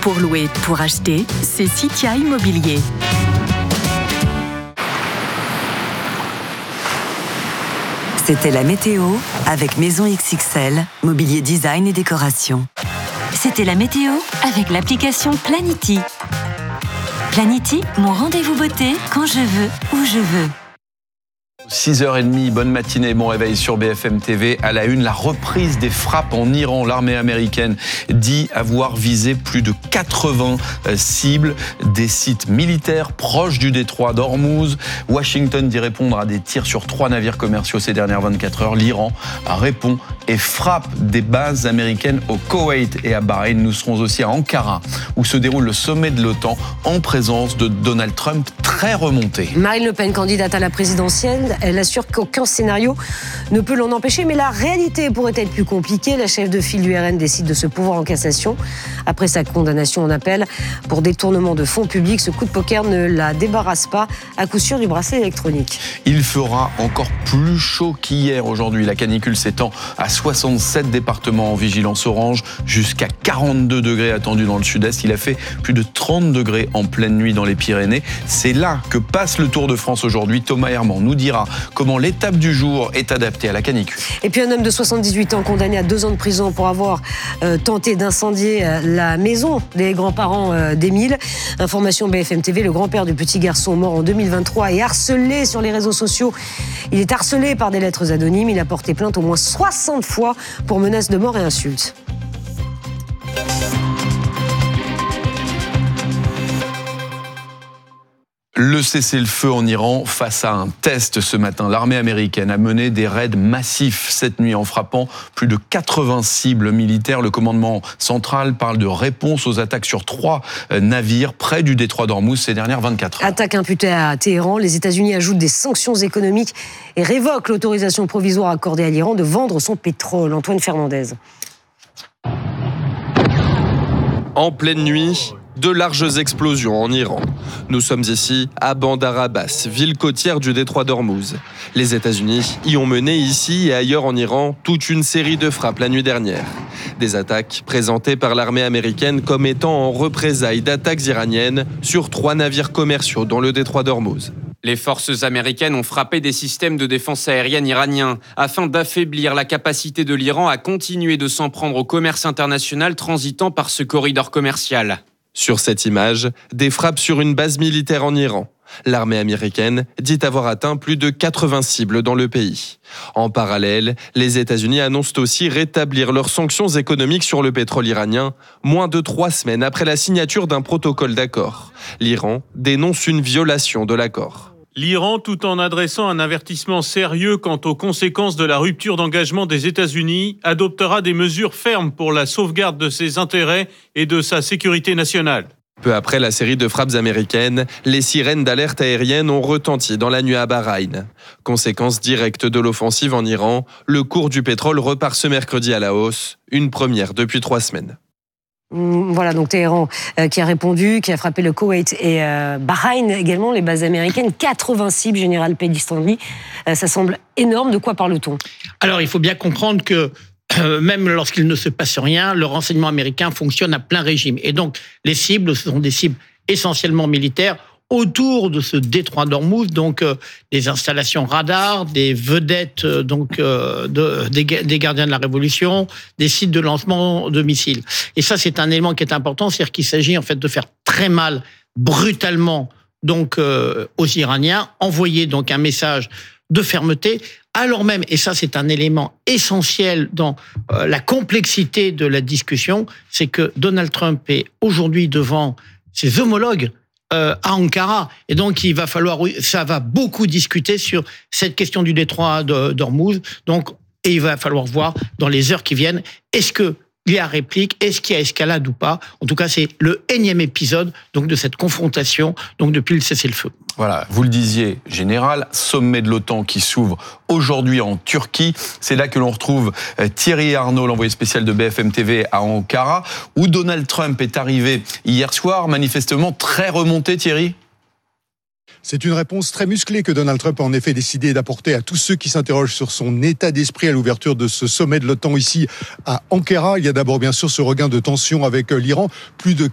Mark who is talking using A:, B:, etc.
A: Pour louer, pour acheter, c'est Citia Immobilier.
B: C'était la météo avec Maison XXL, mobilier design et décoration.
C: C'était la météo avec l'application Planity. Planity, mon rendez-vous beauté quand je veux, où je veux.
D: 6h30, bonne matinée, bon réveil sur BFM TV. À la une, la reprise des frappes en Iran. L'armée américaine dit avoir visé plus de 80 cibles, des sites militaires proches du détroit d'Ormuz. Washington dit répondre à des tirs sur 3 navires commerciaux ces dernières 24 heures. L'Iran répond et frappe des bases américaines au Koweït et à Bahreïn. Nous serons aussi à Ankara, où se déroule le sommet de l'OTAN en présence de Donald Trump très remonté.
E: Marine Le Pen, candidate à la présidentielle, elle assure qu'aucun scénario ne peut l'en empêcher, mais la réalité pourrait être plus compliquée. La chef de file du RN décide de se pourvoir en cassation. Après sa condamnation en appel pour détournement de fonds publics, ce coup de poker ne la débarrasse pas à coup sûr du bracelet électronique.
D: Il fera encore plus chaud qu'hier aujourd'hui. La canicule s'étend à 67 départements en vigilance orange, jusqu'à 42 degrés attendus dans le sud-est. Il a fait plus de 30 degrés en pleine nuit dans les Pyrénées. C'est là que passe le Tour de France aujourd'hui. Thomas Herman nous dira comment l'étape du jour est adaptée à la canicule.
E: Et puis un homme de 78 ans condamné à 2 ans de prison pour avoir tenté d'incendier la maison des grands-parents d'Émile. Information BFM TV, le grand-père du petit garçon mort en 2023 est harcelé sur les réseaux sociaux. Il est harcelé par des lettres anonymes. Il a porté plainte au moins 60 fois pour menaces de mort et insultes.
D: Le cessez-le-feu en Iran face à un test ce matin. L'armée américaine a mené des raids massifs cette nuit en frappant plus de 80 cibles militaires. Le commandement central parle de réponse aux attaques sur 3 navires près du détroit d'Ormuz ces dernières 24 heures.
E: Attaque imputée à Téhéran. Les États-Unis ajoutent des sanctions économiques et révoquent l'autorisation provisoire accordée à l'Iran de vendre son pétrole. Antoine Fernandez.
F: En pleine nuit, de larges explosions en Iran. Nous sommes ici à Bandar Abbas, ville côtière du détroit d'Ormuz. Les États-Unis y ont mené ici et ailleurs en Iran toute une série de frappes la nuit dernière. Des attaques présentées par l'armée américaine comme étant en représailles d'attaques iraniennes sur 3 navires commerciaux dans le détroit d'Ormuz.
G: Les forces américaines ont frappé des systèmes de défense aérienne iraniens afin d'affaiblir la capacité de l'Iran à continuer de s'en prendre au commerce international transitant par ce corridor commercial.
F: Sur cette image, des frappes sur une base militaire en Iran. L'armée américaine dit avoir atteint plus de 80 cibles dans le pays. En parallèle, les États-Unis annoncent aussi rétablir leurs sanctions économiques sur le pétrole iranien, moins de 3 semaines après la signature d'un protocole d'accord. L'Iran dénonce une violation de l'accord.
H: L'Iran, tout en adressant un avertissement sérieux quant aux conséquences de la rupture d'engagement des États-Unis, adoptera des mesures fermes pour la sauvegarde de ses intérêts et de sa sécurité nationale.
F: Peu après la série de frappes américaines, les sirènes d'alerte aérienne ont retenti dans la nuit à Bahreïn. Conséquence directe de l'offensive en Iran, le cours du pétrole repart ce mercredi à la hausse, une première depuis 3 semaines.
E: Voilà, donc Téhéran qui a répondu, qui a frappé le Koweït et Bahreïn également, les bases américaines, 80 cibles, Général Pellistrandi. Ça semble énorme, de quoi parle-t-on ?
I: Alors, il faut bien comprendre que même lorsqu'il ne se passe rien, le renseignement américain fonctionne à plein régime. Et donc, les cibles, ce sont des cibles essentiellement militaires, autour de ce détroit d'Ormuz, donc des installations radars, des vedettes des gardiens de la Révolution, des sites de lancement de missiles. Et ça, c'est un élément qui est important, c'est-à-dire qu'il s'agit en fait de faire très mal, brutalement, donc aux Iraniens, envoyer donc un message de fermeté, alors même, et ça c'est un élément essentiel dans la complexité de la discussion, c'est que Donald Trump est aujourd'hui devant ses homologues à Ankara. Et donc, ça va beaucoup discuter sur cette question du détroit d'Ormuz. Donc, et il va falloir voir dans les heures qui viennent, est-ce qu'il y a réplique, est-ce qu'il y a escalade ou pas. En tout cas, c'est le 1e épisode donc, de cette confrontation donc, depuis le cessez-le-feu.
D: Voilà, vous le disiez, général, sommet de l'OTAN qui s'ouvre aujourd'hui en Turquie. C'est là que l'on retrouve Thierry Arnaud, l'envoyé spécial de BFM TV à Ankara, où Donald Trump est arrivé hier soir, manifestement très remonté, Thierry.
J: C'est une réponse très musclée que Donald Trump a en effet décidé d'apporter à tous ceux qui s'interrogent sur son état d'esprit à l'ouverture de ce sommet de l'OTAN ici à Ankara. Il y a d'abord bien sûr ce regain de tension avec l'Iran. Plus de